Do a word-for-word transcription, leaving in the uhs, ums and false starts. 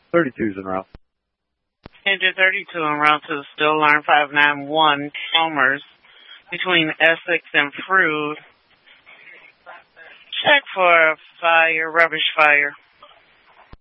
thirty-two's en route. Engine thirty-two en route to the still line five nine one, Chalmers, between Essex and Frood. Check for a fire, rubbish fire.